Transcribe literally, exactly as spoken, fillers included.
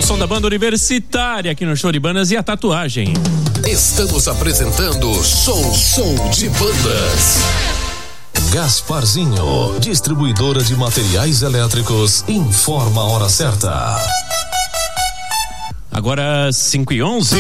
som da banda universitária aqui no Show de Bandas e a tatuagem. Estamos apresentando Show, Show de Bandas. Gasparzinho, distribuidora de materiais elétricos, informa a hora certa. Agora cinco e onze.